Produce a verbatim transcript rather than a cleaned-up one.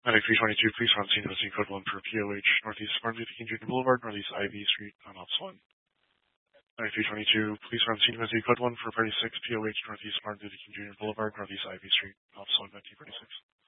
ninety-three twenty-two, please run scene missing code one for P O H, Northeast Martin Luther King Junior Boulevard, Northeast Ivy Street, on Ops one. ninety-three twenty-two, please run scene missing code one for Party six, P O H, Northeast Martin Luther King Junior Boulevard, Northeast Ivy Street, Ops one, nineteen forty-six.